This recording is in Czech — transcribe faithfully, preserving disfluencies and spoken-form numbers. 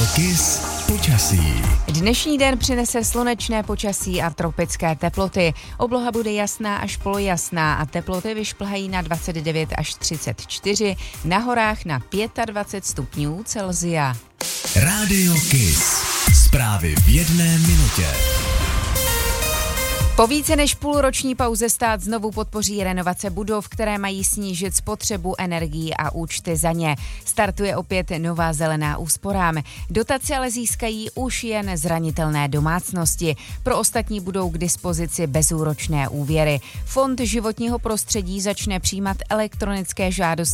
Kiss počasí. Dnešní den přinese slunečné počasí a tropické teploty. Obloha bude jasná až polojasná a teploty vyšplhají na dvacet devět až třicet čtyři, na horách na dvacet pět stupňů Celsia. Rádio Kiss. Zprávy v jedné minutě. Po více než půlroční pauze stát znovu podpoří renovace budov, které mají snížit spotřebu energií a účty za ně. Startuje opět nová zelená úsporám. Dotace ale získají už jen zranitelné domácnosti. Pro ostatní budou k dispozici bezúročné úvěry. Fond životního prostředí začne přijímat elektronické žádosti